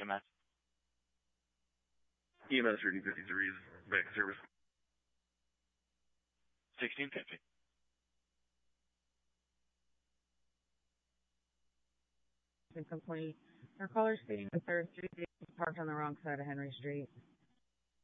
EMS. EMS 1353 is back in service. 1650. Complaint. Our caller stating the third street vehicle parked on the wrong side of Henry Street.